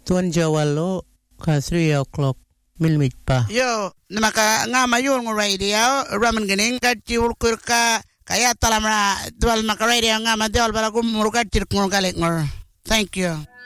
Tuan Jawalo ka 3 o'clock milmit pa. Yo, namaka nga mayon ng radio, raman ganing ka tiwulkur ka, kaya talamra, dual maka radio nga madiwal bala kumurka tirkung galing ngor. Thank you.